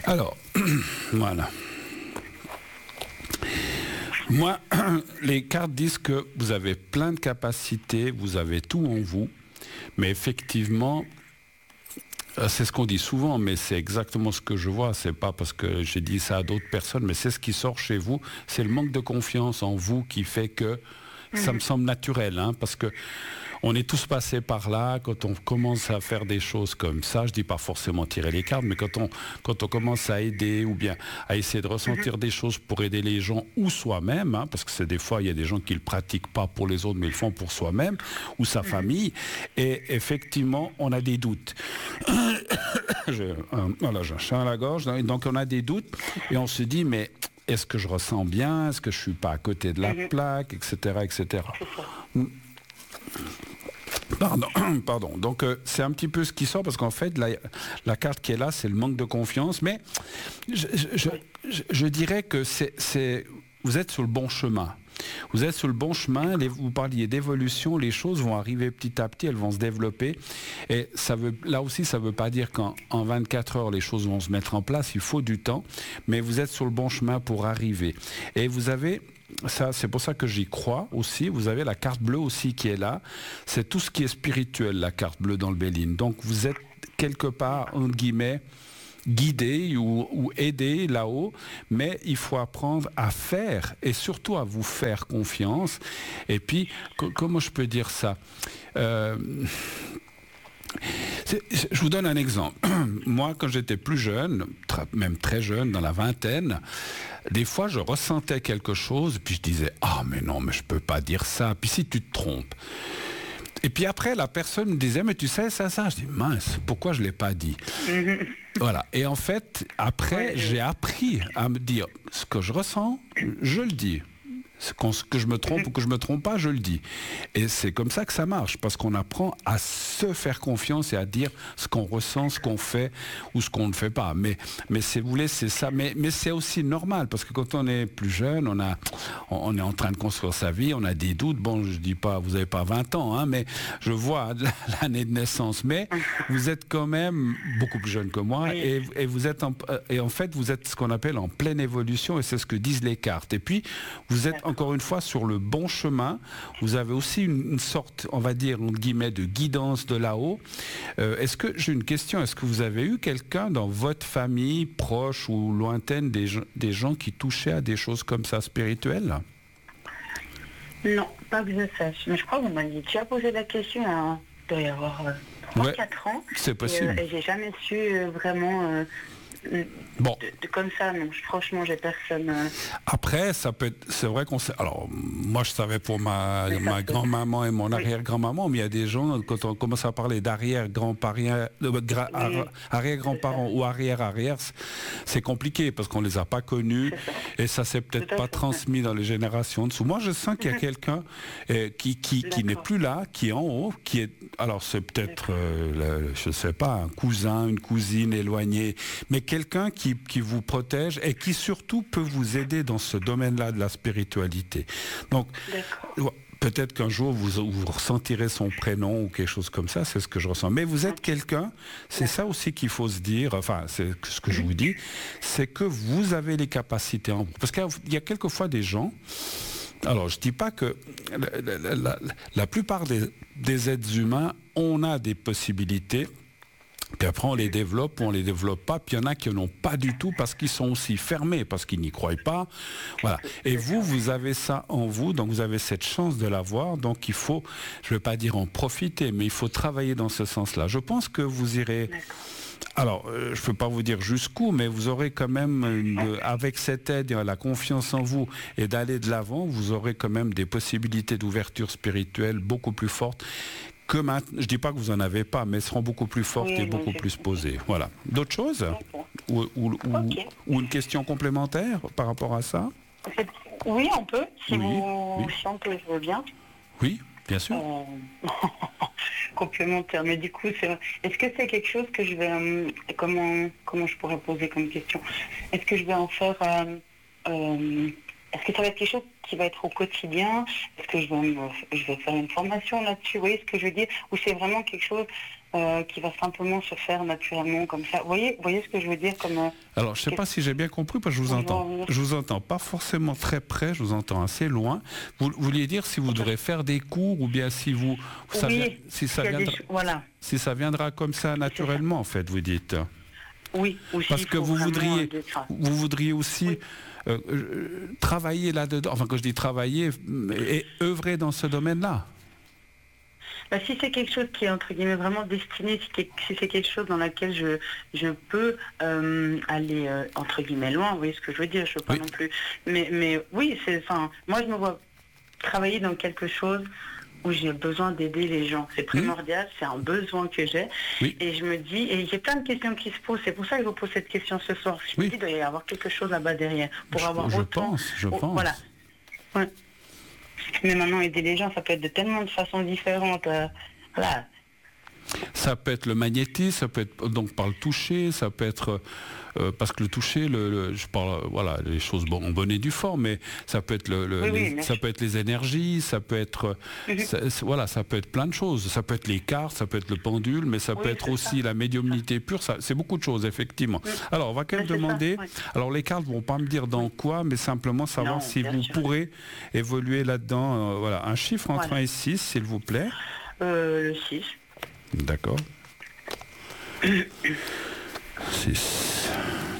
Alors, voilà. Moi, les cartes disent que vous avez plein de capacités, vous avez tout en vous, mais effectivement, c'est ce qu'on dit souvent, mais c'est exactement ce que je vois. C'est pas parce que j'ai dit ça à d'autres personnes, mais c'est ce qui sort chez vous. C'est le manque de confiance en vous qui fait que ça me semble naturel, hein, parce que on est tous passés par là. Quand on commence à faire des choses comme ça, je dis pas forcément tirer les cartes, mais quand on commence à aider ou bien à essayer de ressentir des choses pour aider les gens ou soi-même, hein, parce que c'est des fois il y a des gens qui le pratiquent pas pour les autres, mais ils le font pour soi-même ou sa famille. Et effectivement, on a des doutes. Voilà, j'ai un chat à la gorge, donc on a des doutes et on se dit mais est-ce que je ressens bien, est-ce que je suis pas à côté de la plaque, etc., etc. Pardon. Donc c'est un petit peu ce qui sort parce qu'en fait la carte qui est là, c'est le manque de confiance. Mais je dirais que vous êtes sur le bon chemin. Vous êtes sur le bon chemin, vous parliez d'évolution, les choses vont arriver petit à petit, elles vont se développer. Et là aussi, ça ne veut pas dire qu'en 24 heures, les choses vont se mettre en place, il faut du temps, mais vous êtes sur le bon chemin pour arriver. Et vous avez, ça, c'est pour ça que j'y crois aussi, vous avez la carte bleue aussi qui est là, c'est tout ce qui est spirituel, la carte bleue dans le Béline. Donc vous êtes quelque part, entre guillemets, guider ou aider là-haut, mais il faut apprendre à faire et surtout à vous faire confiance. Et puis, comment je peux dire ça je vous donne un exemple. Moi, quand j'étais plus jeune, même très jeune, dans la vingtaine, des fois, je ressentais quelque chose, puis je disais « Ah, mais non, mais je peux pas dire ça. » Puis si tu te trompes. Et puis après, la personne me disait, mais tu sais, ça. Je dis, mince, pourquoi je ne l'ai pas dit? Voilà. Et en fait, après, j'ai appris à me dire, ce que je ressens, je le dis. Que je me trompe ou que je me trompe pas, je le dis. Et c'est comme ça que ça marche, parce qu'on apprend à se faire confiance et à dire ce qu'on ressent, ce qu'on fait ou ce qu'on ne fait pas. Mais si vous voulez, c'est ça. Mais c'est aussi normal, parce que quand on est plus jeune, on est en train de construire sa vie, on a des doutes. Bon, je dis pas, vous n'avez pas 20 ans, hein, mais je vois l'année de naissance. Mais vous êtes quand même beaucoup plus jeune que moi, et vous êtes en fait, vous êtes ce qu'on appelle en pleine évolution, et c'est ce que disent les cartes. Et puis, vous êtes encore une fois sur le bon chemin. Vous avez aussi une sorte, on va dire, entre guillemets, de guidance de là-haut. J'ai une question, est-ce que vous avez eu quelqu'un dans votre famille, proche ou lointaine, des gens qui touchaient à des choses comme ça spirituelles? Non, pas que je sache. Mais je crois que vous m'avez déjà posé la question, hein. Il doit y avoir 3-4 ans. C'est possible. Et j'ai jamais su vraiment... Bon. Comme ça, non. Franchement, j'ai personne. Après, ça peut être. C'est vrai qu'on sait. Alors, moi, je savais pour ma grand-maman et mon arrière-grand-maman, mais il y a des gens, quand on commence à parler d'arrière-grands-parents, arrière-grands-parents ou arrière-arrière, c'est compliqué parce qu'on les a pas connus et ça s'est peut-être pas transmis dans les générations en dessous. Moi, je sens qu'il y a quelqu'un qui n'est plus là, qui est en haut, qui est. Alors, c'est peut-être, je sais pas, un cousin, une cousine éloignée, mais quelqu'un qui vous protège et qui surtout peut vous aider dans ce domaine-là de la spiritualité. Donc, peut-être qu'un jour vous ressentirez son prénom ou quelque chose comme ça, c'est ce que je ressens. Mais vous êtes quelqu'un, c'est ça aussi qu'il faut se dire, enfin, c'est ce que je vous dis, c'est que vous avez les capacités en vous. Parce qu'il y a quelquefois des gens, alors je ne dis pas que la plupart des êtres humains, on a des possibilités. Puis après, on les développe ou on les développe pas. Puis il y en a qui n'en ont pas du tout parce qu'ils sont aussi fermés, parce qu'ils n'y croient pas. Voilà. Et vous avez ça en vous, donc vous avez cette chance de l'avoir. Donc il faut, je ne vais pas dire en profiter, mais il faut travailler dans ce sens-là. Je pense que vous irez... Alors, je ne peux pas vous dire jusqu'où, mais vous aurez quand même, avec cette aide et la confiance en vous et d'aller de l'avant, vous aurez quand même des possibilités d'ouverture spirituelle beaucoup plus fortes. Je ne dis pas que vous n'en avez pas, mais elles seront beaucoup plus fortes et beaucoup plus posées. Voilà. D'autres choses ou une question complémentaire par rapport à ça? Oui, on peut. Si on peut, je veux bien. Oui, bien sûr. Complémentaire. Mais du coup, est-ce que c'est quelque chose que je vais... comment je pourrais poser comme question? Est-ce que je vais en faire... est-ce que ça va être quelque chose qui va être au quotidien? Est-ce que je vais faire une formation là-dessus? Vous voyez ce que je veux dire? Ou c'est vraiment quelque chose qui va simplement se faire naturellement comme ça. Vous voyez ce que je veux dire comme, Alors, je ne sais pas si j'ai bien compris, parce que je vous entends pas forcément très près, je vous entends assez loin. Vous vouliez dire si vous devrez faire des cours ou bien si vous... Oui, si ça viendra, voilà. si ça viendra comme ça naturellement, en fait, vous dites. Oui, aussi. Parce que vous voudriez aussi travailler là-dedans, enfin quand je dis travailler, et œuvrer dans ce domaine-là. Bah, si c'est quelque chose qui est entre guillemets vraiment destiné, si c'est quelque chose dans laquelle je peux aller entre guillemets loin, vous voyez ce que je veux dire, je veux pas non plus. Mais oui, moi je me vois travailler dans quelque chose où j'ai besoin d'aider les gens. C'est primordial, c'est un besoin que j'ai. Et je me dis, et j'ai plein de questions qui se posent, c'est pour ça que je vous pose cette question ce soir. Je me dis, il doit y avoir quelque chose là-bas derrière. Pour avoir autant... Je pense. Voilà. Ouais. Mais maintenant, aider les gens, ça peut être de tellement de façons différentes. Voilà. Ça peut être le magnétisme, ça peut être donc par le toucher, ça peut être parce que le toucher, je parle voilà les choses en bonne et due forme, mais ça peut être ça peut être les énergies, ça peut être voilà, ça peut être plein de choses, ça peut être les cartes, ça peut être le pendule, mais ça peut être aussi la médiumnité pure, c'est beaucoup de choses effectivement. Alors on va quand même demander. Alors les cartes vont pas me dire dans quoi, mais simplement savoir si vous pourrez évoluer là-dedans. Voilà, un chiffre entre 1 et 6, s'il vous plaît. Le 6. D'accord. 6.